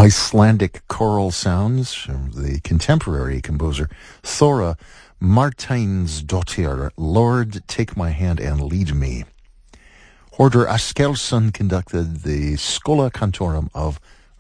Icelandic choral sounds from the contemporary composer Thora Marteinsdottir, Lord, Take My Hand and Lead Me. Hordur Askelsson conducted the Schola Cantorum of